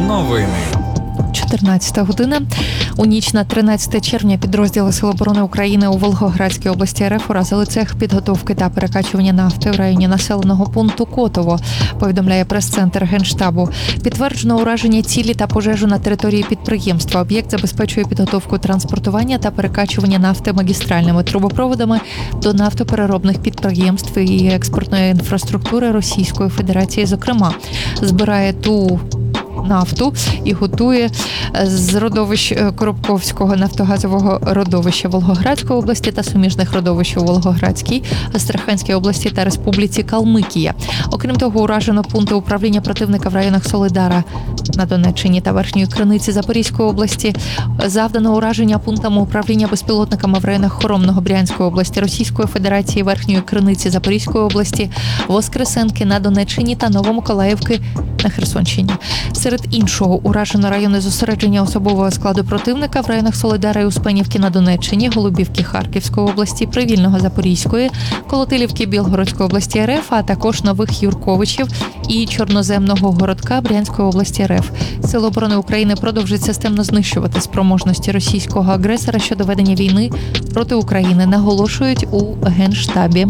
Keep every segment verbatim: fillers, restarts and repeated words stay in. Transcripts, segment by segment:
Новини. чотирнадцята година. У ніч на тринадцяте червня підрозділи Сил оборони України у Волгоградській області РФ уразили цех підготовки та перекачування нафти в районі населеного пункту Котово, повідомляє прес-центр Генштабу. Підтверджено ураження цілі та пожежу на території підприємства. Об'єкт забезпечує підготовку транспортування та перекачування нафти магістральними трубопроводами до нафтопереробних підприємств і експортної інфраструктури Російської Федерації, зокрема. Збирає ту нафту і готує з родовищ Коробковського нафтогазового родовища Волгоградської області та суміжних родовищ у Волгоградській, Астраханській області та Республіці Калмикія. Окрім того, уражено пункти управління противника в районах Солидара на Донеччині та Верхньої Криниці Запорізької області. Завдано ураження пунктами управління безпілотниками в районах Хоромного Брянської області, Російської Федерації, Верхньої Криниці Запорізької області, Воскресенки на Донеччині та Новомиколаївки на Херсонщині. Серед іншого уражено райони зосередження особового складу противника в районах Солидара і Успенівки на Донеччині, Голубівки Харківської області, Привільного Запорізької, Колотилівки Білгородської області РФ, а також Нових Юрковичів і Чорноземного городка Брянської області РФ. Сили оборони України продовжують системно знищувати спроможності російського агресора щодо ведення війни проти України, наголошують у Генштабі.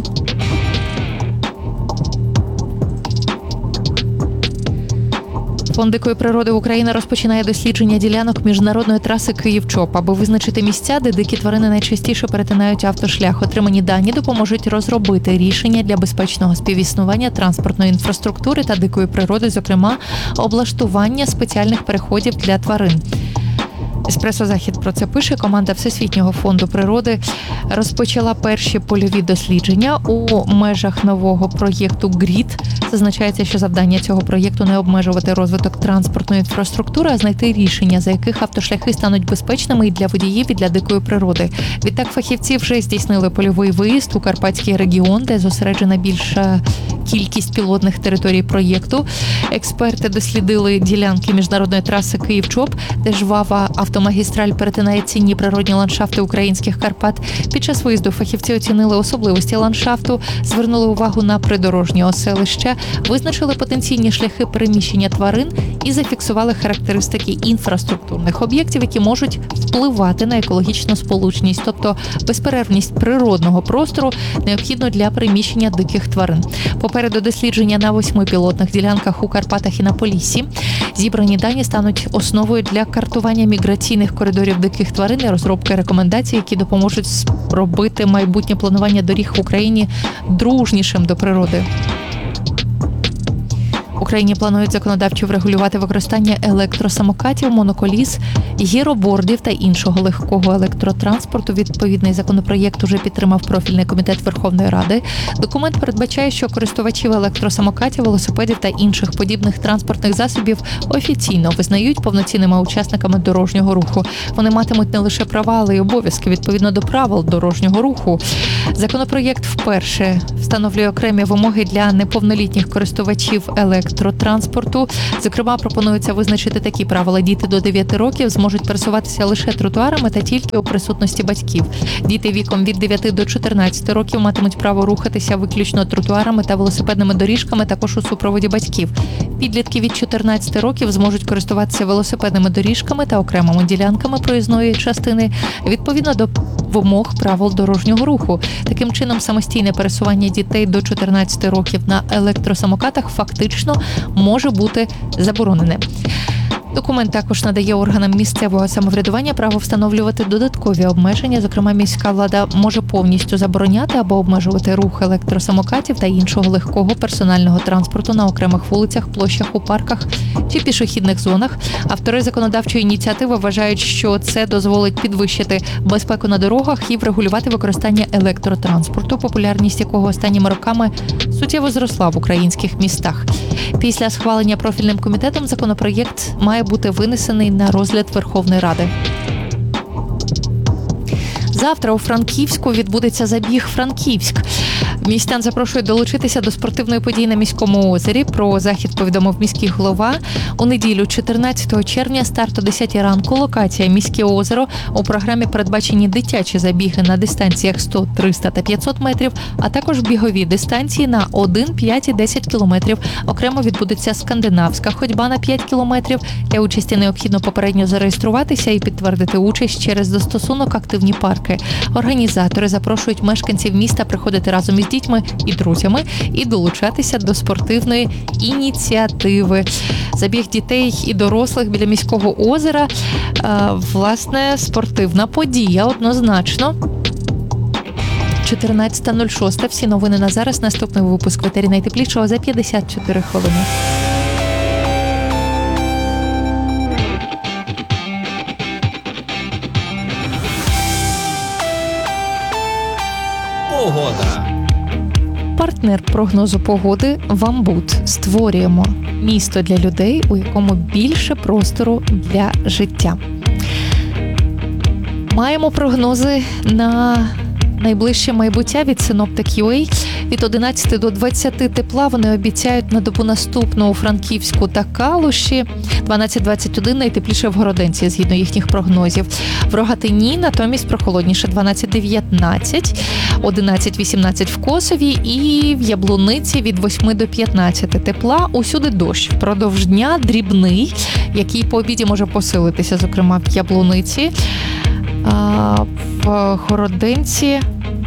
Фонд дикої природи України розпочинає дослідження ділянок міжнародної траси Київ-Чоп, аби визначити місця, де дикі тварини найчастіше перетинають автошлях. Отримані дані допоможуть розробити рішення для безпечного співіснування транспортної інфраструктури та дикої природи, зокрема, облаштування спеціальних переходів для тварин. Еспресо-Захід про це пише. Команда Всесвітнього фонду природи розпочала перші польові дослідження у межах нового проєкту ГРІД. Зазначається, що завдання цього проєкту не обмежувати розвиток транспортної інфраструктури, а знайти рішення, за яких автошляхи стануть безпечними і для водіїв, і для дикої природи. Відтак фахівці вже здійснили польовий виїзд у Карпатський регіон, де зосереджена більша кількість пілотних територій проєкту. Експерти дослідили ділянки міжнародної траси Київ-Чоп, де жвава автомагістраль перетинає цінні природні ландшафти українських Карпат. Під час виїзду фахівці оцінили особливості ландшафту, звернули увагу на придорожні оселища, визначили потенційні шляхи переміщення тварин і зафіксували характеристики інфраструктурних об'єктів, які можуть впливати на екологічну сполучність, тобто безперервність природного простору, необхідну для переміщення диких тварин. Попереду дослідження на восьми пілотних ділянках у Карпатах і на Поліссі. Зібрані дані стануть основою для картування міграційних коридорів диких тварин і розробки рекомендацій, які допоможуть робити майбутнє планування доріг в Україні дружнішим до природи. В Україні планують законодавчо врегулювати використання електросамокатів, моноколіс, гіробордів та іншого легкого електротранспорту. Відповідний законопроєкт уже підтримав профільний комітет Верховної Ради. Документ передбачає, що користувачів електросамокатів, велосипедів та інших подібних транспортних засобів офіційно визнають повноцінними учасниками дорожнього руху. Вони матимуть не лише права, але й обов'язки відповідно до правил дорожнього руху. Законопроєкт вперше встановлює окремі вимоги для неповнолітніх користувачів електротранспорту. електротранспорту. Зокрема, пропонується визначити такі правила. Діти до дев'яти років зможуть пересуватися лише тротуарами та тільки у присутності батьків. Діти віком від дев'яти до чотирнадцяти років матимуть право рухатися виключно тротуарами та велосипедними доріжками, також у супроводі батьків. Підлітки від чотирнадцяти років зможуть користуватися велосипедними доріжками та окремими ділянками проїзної частини відповідно до вимог правил дорожнього руху. Таким чином, самостійне пересування дітей до чотирнадцяти років на електросамокатах фактично може бути заборонене. Документ також надає органам місцевого самоврядування право встановлювати додаткові обмеження. Зокрема, міська влада може повністю забороняти або обмежувати рух електросамокатів та іншого легкого персонального транспорту на окремих вулицях, площах, у парках чи пішохідних зонах. Автори законодавчої ініціативи вважають, що це дозволить підвищити безпеку на дорогах і врегулювати використання електротранспорту, популярність якого останніми роками суттєво зросла в українських містах. Після схвалення профільним комітетом законопроєкт має бути винесений на розгляд Верховної Ради. Завтра у Франківську відбудеться забіг «Франківськ». Містян запрошують долучитися до спортивної події на міському озері. Про захід повідомив міський голова. У неділю, чотирнадцятого червня, старт о десятій ранку. Локація «Міське озеро». У програмі передбачені дитячі забіги на дистанціях сто, триста та п'ятсот метрів, а також бігові дистанції на один, п'ять і десять кілометрів. Окремо відбудеться скандинавська ходьба на п'ять кілометрів. Для участі необхідно попередньо зареєструватися і підтвердити участь через застосунок «Активні парки». Організатори запрошують мешканців міста приходити разом із дітьми і друзями і долучатися до спортивної ініціативи. Забіг дітей і дорослих біля міського озера – власне, спортивна подія однозначно. чотирнадцята нуль шість. Всі новини на зараз. Наступний випуск в етері найтеплішого за п'ятдесят чотири хвилини. Погода. Партнер прогнозу погоди «Вамбут». Створюємо місто для людей, у якому більше простору для життя. Маємо прогнози на найближче майбуття від Синоптик.ю а. Від одинадцяти до двадцяти тепла вони обіцяють на добу наступну у Франківську та Калуші. дванадцять двадцять один найтепліше в Городенці, згідно їхніх прогнозів. В Рогатині натомість прохолодніше дванадцять дев'ятнадцять, одинадцять вісімнадцять в Косові і в Яблуниці від восьми до п'ятнадцяти тепла. Усюди дощ. Впродовж дня дрібний, який по обіді може посилитися, зокрема в Яблуниці. А в Городенці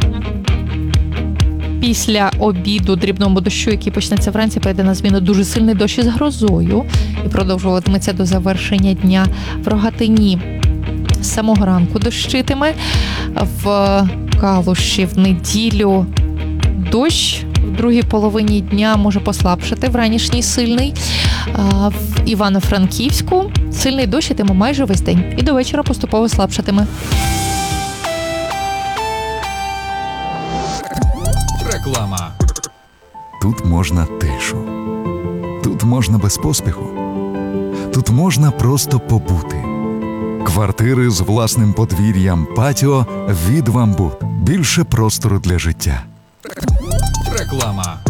після обіду дрібному дощу, який почнеться вранці, прийде на зміну дуже сильний дощ із грозою і продовжуватиметься до завершення дня. В Рогатині з самого ранку дощитиме. В Калуші в неділю дощ в другій половині дня може послабшати, вранішній сильний. В Івано-Франківську сильний дощ йтиме майже весь день і до вечора поступово слабшатиме. Реклама. Тут можна тишу. Тут можна без поспіху. Тут можна просто побути. Квартири з власним подвір'ям, патіо від «Вамбут». Більше простору для життя. Реклама.